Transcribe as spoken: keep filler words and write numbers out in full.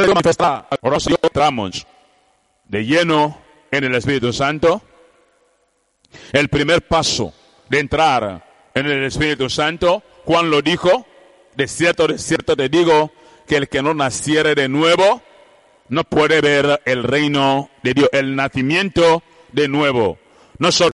manifestar. Ahora sí entramos de lleno en el Espíritu Santo. El primer paso de entrar en el Espíritu Santo, Juan lo dijo: de cierto, de cierto te digo, que el que no naciere de nuevo no puede ver el reino de Dios. El nacimiento de nuevo no solo